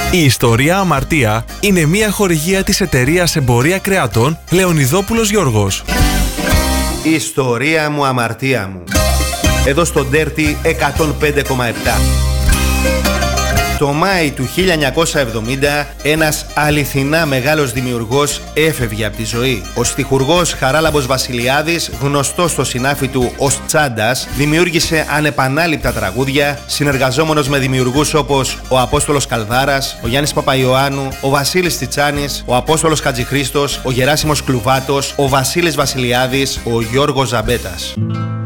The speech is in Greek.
Η ιστορία Αμαρτία είναι μια χορηγία της εταιρείας Εμπορία Κρεατών Λεωνιδόπουλος Γιώργος. Η ιστορία μου, αμαρτία μου. Εδώ στο Dirty 105,7. Το Μάη του 1970, ένας αληθινά μεγάλος δημιουργός έφευγε από τη ζωή. Ο στιχουργός Χαράλαμπος Βασιλιάδης, γνωστός στο συνάφι του ως Τσάντας, δημιούργησε ανεπανάληπτα τραγούδια, συνεργαζόμενος με δημιουργούς όπως ο Απόστολος Καλδάρας, ο Γιάννης Παπαϊωάννου, ο Βασίλης Τιτσάνης, ο Απόστολος Χατζηχρήστος, ο Γεράσιμος Κλουβάτος, ο Βασίλης Βασιλιάδης, ο Γιώργος Ζαμπέτας.